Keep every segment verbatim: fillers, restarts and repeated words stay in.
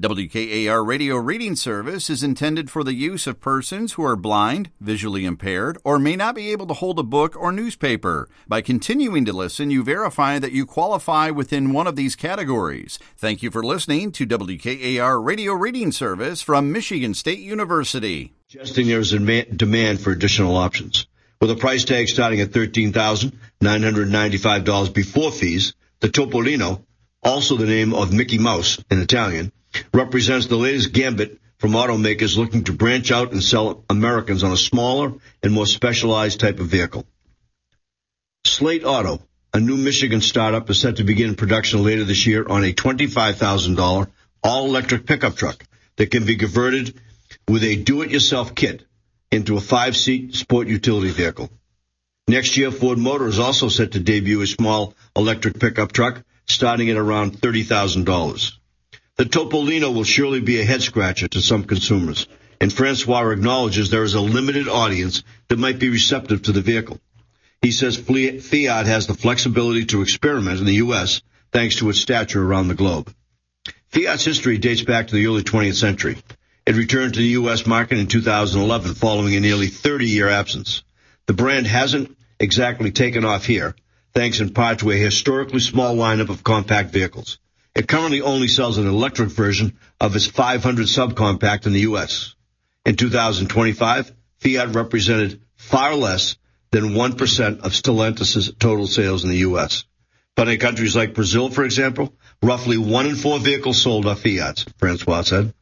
W K A R Radio Reading Service is intended for the use of persons who are blind, visually impaired, or may not be able to hold a book or newspaper. By continuing to listen, you verify that you qualify within one of these categories. Thank you for listening to W K A R Radio Reading Service from Michigan State University. Suggesting there is a demand for additional options. With a price tag starting at thirteen thousand nine hundred ninety-five dollars before fees, the Topolino, also the name of Mickey Mouse in Italian, represents the latest gambit from automakers looking to branch out and sell Americans on a smaller and more specialized type of vehicle. Slate Auto, a new Michigan startup, is set to begin production later this year on a twenty-five thousand dollars all-electric pickup truck that can be converted with a do-it-yourself kit into a five-seat sport utility vehicle. Next year, Ford Motor is also set to debut a small electric pickup truck starting at around thirty thousand dollars. The Topolino will surely be a head-scratcher to some consumers, and Francois acknowledges there is a limited audience that might be receptive to the vehicle. He says Fiat has the flexibility to experiment in the U S thanks to its stature around the globe. Fiat's history dates back to the early twentieth century. It returned to the U S market in two thousand eleven following a nearly thirty-year absence. The brand hasn't exactly taken off here, thanks in part to a historically small lineup of compact vehicles. It currently only sells an electric version of its five hundred subcompact in the U S. In two thousand twenty-five, Fiat represented far less than one percent of Stellantis' total sales in the U S. But in countries like Brazil, for example, roughly one in four vehicles sold are Fiats, Francois said.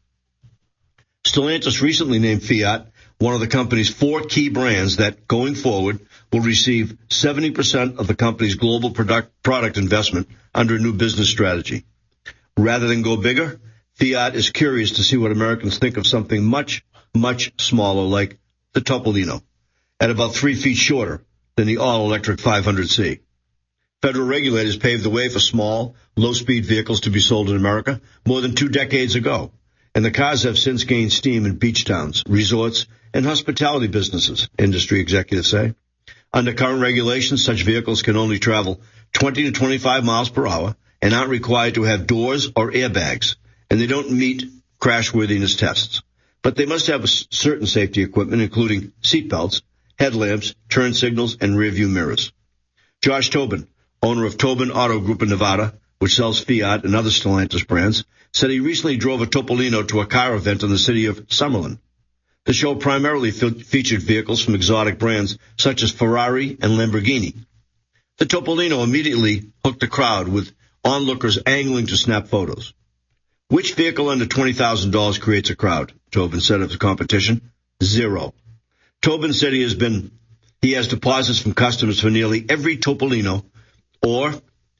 Stellantis recently named Fiat one of the company's four key brands that, going forward, will receive seventy percent of the company's global product, product investment under a new business strategy. Rather than go bigger, Fiat is curious to see what Americans think of something much, much smaller like the Topolino, at about three feet shorter than the all-electric five hundred C. Federal regulators paved the way for small, low-speed vehicles to be sold in America more than two decades ago, and the cars have since gained steam in beach towns, resorts, and hospitality businesses, industry executives say. Under current regulations, such vehicles can only travel twenty to twenty-five miles per hour and aren't required to have doors or airbags, and they don't meet crashworthiness tests. But they must have certain safety equipment, including seatbelts, headlamps, turn signals, and rearview mirrors. Josh Tobin, owner of Tobin Auto Group in Nevada, which sells Fiat and other Stellantis brands, said he recently drove a Topolino to a car event in the city of Summerlin. The show primarily fe- featured vehicles from exotic brands such as Ferrari and Lamborghini. The Topolino immediately hooked the crowd with onlookers angling to snap photos. Which vehicle under twenty thousand dollars creates a crowd? Tobin said of the competition. Zero. Tobin said he has been, he has deposits from customers for nearly every Topolino or,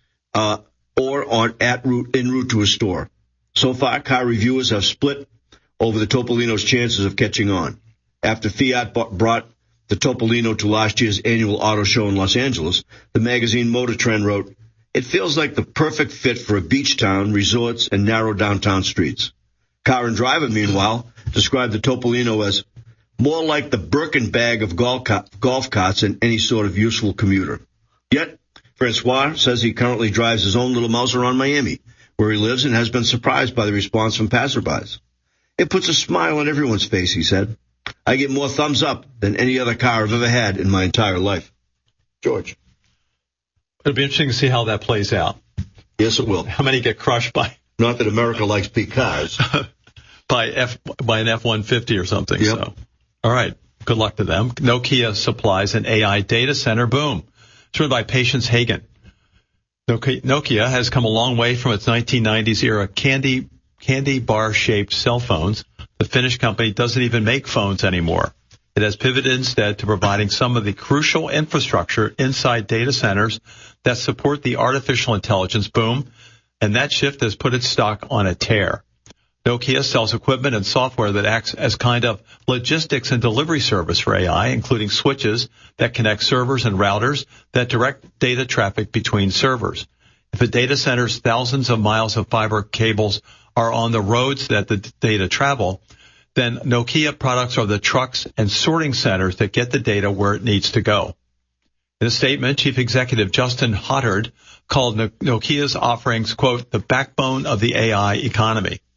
uh, or on at route, en route to a store. So far, car reviewers have split over the Topolino's chances of catching on. After Fiat brought the Topolino to last year's annual auto show in Los Angeles, the magazine Motor Trend wrote, "It feels like the perfect fit for a beach town, resorts, and narrow downtown streets." Car and Driver, meanwhile, described the Topolino as more like the Birkin bag of golf, ca- golf carts than any sort of useful commuter. Yet, Francois says he currently drives his own little mouse around Miami, where he lives, and has been surprised by the response from passerbys. "It puts a smile on everyone's face," he said. "I get more thumbs up than any other car I've ever had in my entire life." George. It'll be interesting to see how that plays out. Yes, it will. How many get crushed by? Not that America likes big cars. by F by an F one fifty or something. Yep. So, all right. Good luck to them. Nokia supplies an A I data center boom. It's written by Patience Hagen. Nokia has come a long way from its nineteen nineties era candy candy bar shaped cell phones. The Finnish company doesn't even make phones anymore. It has pivoted instead to providing some of the crucial infrastructure inside data centers that support the artificial intelligence boom, and that shift has put its stock on a tear. Nokia sells equipment and software that acts as kind of logistics and delivery service for A I, including switches that connect servers and routers that direct data traffic between servers. If a data center's thousands of miles of fiber cables are on the roads that the data travel, then Nokia products are the trucks and sorting centers that get the data where it needs to go. In a statement, Chief Executive Justin Hottard called Nokia's offerings, quote, the backbone of the A I economy.